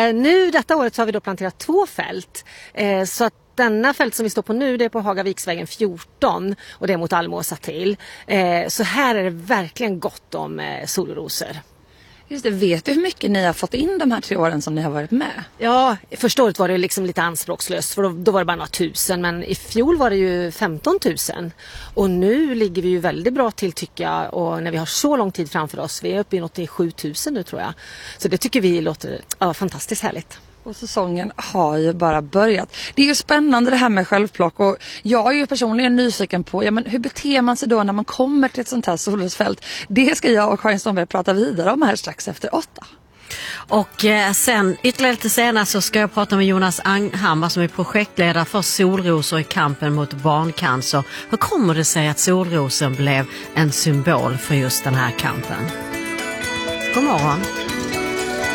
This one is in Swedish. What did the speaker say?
Nu detta året så har vi då planterat 2 fält. Så att denna fält som vi står på nu, det är på Hagaviksvägen 14 och det är mot Almåsa till. Så här är det verkligen gott om solrosor. Just det, vet du hur mycket ni har fått in de här 3 åren som ni har varit med? Ja, första året var det liksom lite anspråkslöst för då var det bara några tusen, men i fjol var det ju 15 000 och nu ligger vi ju väldigt bra till tycker jag, och när vi har så lång tid framför oss, vi är uppe i något i 7 000 nu tror jag, så det tycker vi låter fantastiskt härligt. Och säsongen har ju bara börjat. Det är ju spännande det här med självplock och jag är ju personligen nyfiken på men hur beter man sig då när man kommer till ett sånt här solrosfält? Det ska jag och Karin Ståhlberg prata vidare om här strax efter 8. Och sen ytterligare lite senare så ska jag prata med Jonas Anghammar som är projektledare för solrosor i kampen mot barncancer. Hur kommer det sig att solrosen blev en symbol för just den här kampen? God morgon!